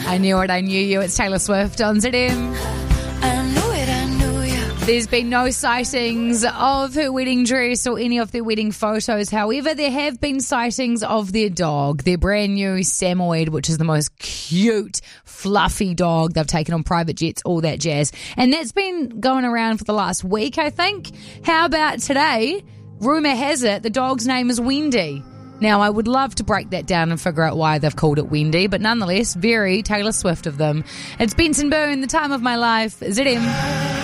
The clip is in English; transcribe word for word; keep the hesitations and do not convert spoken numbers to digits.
I knew it, I knew you. It's Taylor Swift on Z M. I knew it, I knew you. There's been no sightings of her wedding dress or any of their wedding photos. However, there have been sightings of their dog, their brand new Samoyed, which is the most cute, fluffy dog. They've taken on private jets, all that jazz. And that's been going around for the last week, I think. How about today? Rumour has it the dog's name is Wendy. Now, I would love to break that down and figure out why they've called it Wendy, but nonetheless, very Taylor Swift of them. It's Benson Boone, the time of my life. Z M.